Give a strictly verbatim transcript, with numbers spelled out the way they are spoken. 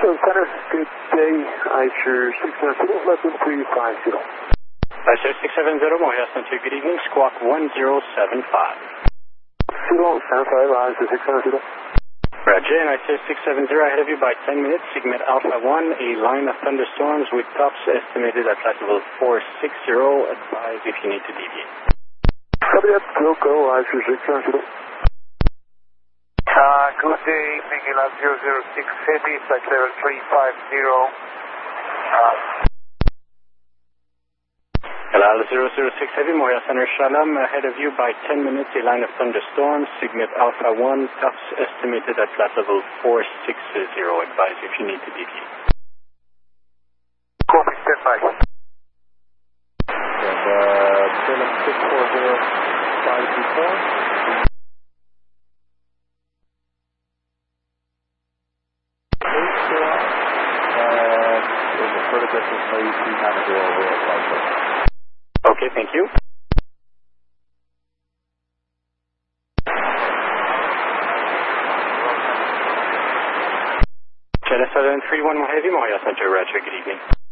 So Center, good day. Icer six seven zero, Lesson three five zero. Icer six seven zero, Montreal Center, good evening, squawk one zero seven five. Zero, stand five, Icer six seven zero. Roger, and Icer six seven zero, ahead of you by ten minutes, Sigmet Alpha one, a line of thunderstorms with tops estimated at flight level four six zero, advise if you need to deviate. Copy that, go, go, Icer six seven zero. Uh, good day, Miguel zero zero six Heavy, flight level three five zero. Uh, Hello, zero zero six Heavy, Montreal Center, Shalom, ahead of you by ten minutes, a line of thunderstorms, Sigmet Alpha one, tops estimated at flight level four six zero, advise if you need to deviate. Copy, stand by. And, uh, Philip six four zero five two four. Okay, thank you. Channel seven three one Heavy, Montreal Center, Roger, good evening.